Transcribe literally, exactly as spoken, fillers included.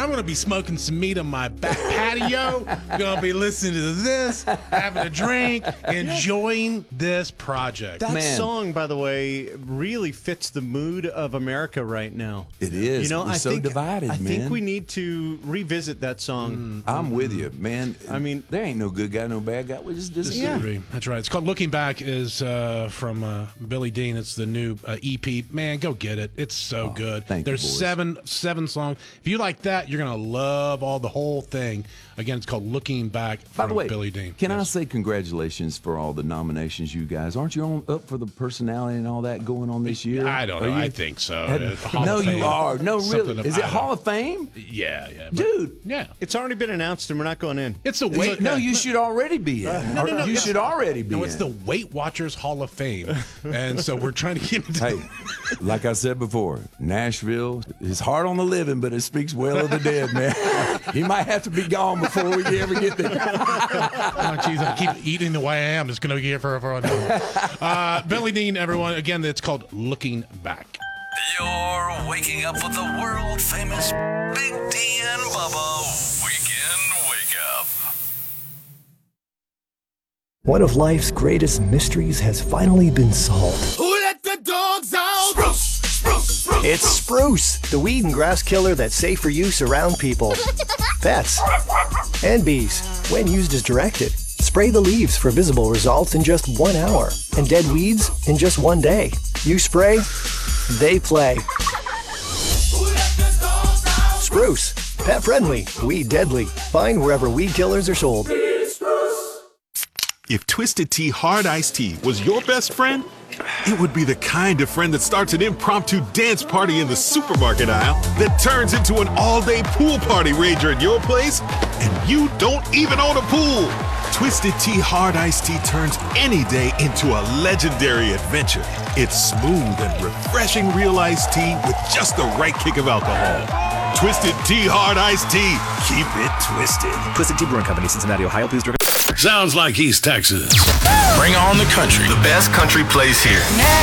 I'm going to be smoking some meat on my back patio. Going to be listening to this, having a drink, enjoying this project. That Man. song, by the way, really fits the mood of America right now. It is. You know, We're I so think, divided, I man. think we need to revisit that song. I'm with you, man. I mean, there ain't no good guy, no bad guy. We just disagree. Disagree. That's right. It's called Looking Back. Is uh, from uh, Billy Dean. It's the new uh, E P. Man, go get it. It's so Oh, good. thank you, There's boys. seven seven songs. If you like that, you're gonna love all the whole thing. Again, it's called Looking Back By from the way, Billy Dean. can I Yes. say congratulations for all the nominations, you guys? Aren't you on, up for the personality and all that going on this year? I don't Are know. you? I think so. Had- Uh, Hall no, of you Fame. are. No, Something really. of- Is it I Hall don't- of Fame? Yeah, yeah. but- Dude. Yeah. It's already been announced, and we're not going in. It's a Wait, weight. no, you should already be in. no, no, no, you it's- should already be No, in. it's the Weight Watchers Hall of Fame, and so we're trying to get into. Hey, like I said before, Nashville is hard on the living, but it speaks well of the dead, man. He might have to be gone before we ever get there. Oh, geez, I keep eating the way I am. It's going to be here for for uh, Billy Dean, everyone. Again, it's called Looking Back. You're waking up with the world famous Big D and Bubba Weekend Wake Up. One of life's greatest mysteries has finally been solved. Who let the dogs out? Spruce, spruce, spruce. It's Spruce, the weed and grass killer that's safe for use around people, pets, and bees when used as directed. Spray the leaves for visible results in just one hour and dead weeds in just one day. You spray, they play. Who let the dogs out? Spruce, pet friendly, weed deadly. Find wherever weed killers are sold. If Twisted Tea Hard Iced Tea was your best friend, it would be the kind of friend that starts an impromptu dance party in the supermarket aisle that turns into an all-day pool party rager at your place, and you don't even own a pool. Twisted Tea Hard Iced Tea turns any day into a legendary adventure. It's smooth and refreshing real iced tea with just the right kick of alcohol. Twisted Tea Hard Iced Tea. Keep it twisted. Twisted Tea Brewing Company, Cincinnati, Ohio. Please drink. Sounds like East Texas. Bring on the country. The best country plays here.